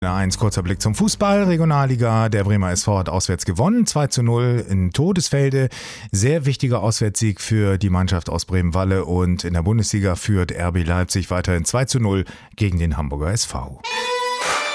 1, kurzer Blick zum Fußball, Regionalliga. Der Bremer SV hat auswärts gewonnen, 2:0 in Todesfelde. Sehr wichtiger Auswärtssieg für die Mannschaft aus Bremen-Walle und in der Bundesliga führt RB Leipzig weiterhin 2:0 gegen den Hamburger SV.